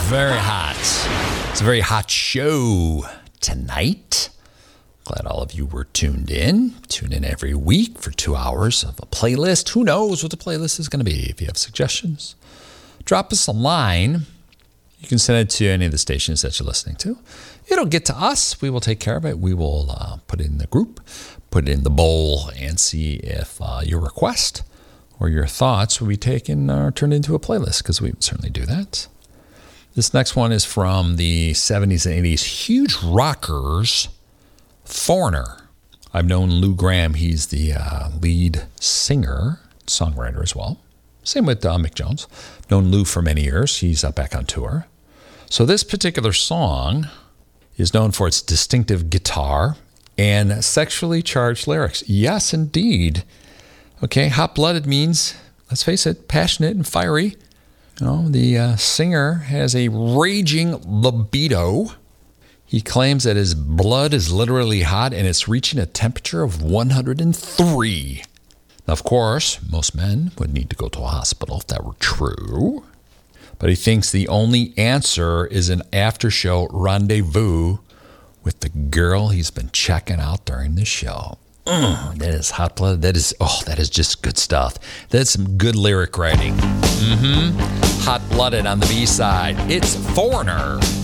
very hot. It's a very hot show tonight. Glad all of you were tuned in. Tune in every week for 2 hours of a playlist. Who knows what the playlist is going to be? If you have suggestions, drop us a line. You can send it to any of the stations that you're listening to. It'll get to us. We will take care of it. We will put it in the group, put it in the bowl, and see if your request or your thoughts will be taken or turned into a playlist, because we certainly do that. This next one is from the 70s and 80s huge rockers, Foreigner. I've known Lou Gramm. He's the lead singer, songwriter as well. Same with Mick Jones. Known Lou for many years. He's back on tour. So this particular song is known for its distinctive guitar and sexually charged lyrics. Yes, indeed. Okay, hot-blooded means, let's face it, passionate and fiery. You know, the singer has a raging libido. He claims that his blood is literally hot and it's reaching a temperature of 103. Now, of course, most men would need to go to a hospital if that were true. But he thinks the only answer is an after-show rendezvous with the girl he's been checking out during the show. That is hot blood. That is just good stuff. That's some good lyric writing. Hot blooded on the B-side. It's Foreigner.